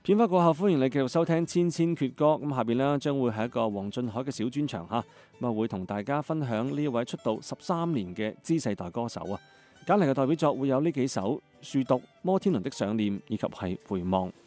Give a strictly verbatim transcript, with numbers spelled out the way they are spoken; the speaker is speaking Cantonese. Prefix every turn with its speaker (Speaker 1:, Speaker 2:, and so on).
Speaker 1: 片花過後，歡迎你繼續收聽《千千闕歌》。咁下邊呢，將會係一個黃俊凱嘅小專場嚇，咁啊會同大家分享呢一位出道十三年嘅資世代歌手啊。揀嚟嘅代表作會有呢幾首《樹讀》、《摩天輪的想念》以及係《回望》。